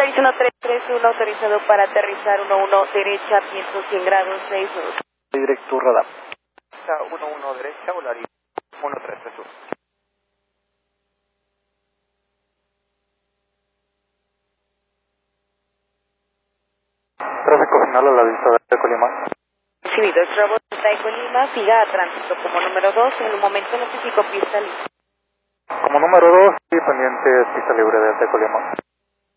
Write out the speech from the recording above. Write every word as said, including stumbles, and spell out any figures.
Paris uno tres tres uno, autorizado para aterrizar uno uno derecha, viento cien grados, seis dos. Directo radar. uno uno derecha, Volaris uno tres tres uno. Tráfico final a la vista de Colima. Recibido, el Bravo Taiko Lima, siga a tránsito como número dos, en el momento notifico pista libre. Como número dos, y pendiente pista libre de Colima.